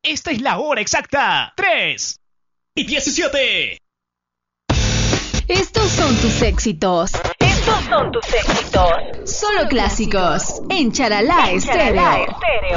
Esta es la hora exacta. 3:17. Estos son tus éxitos. Solo clásicos en Charalá Estéreo.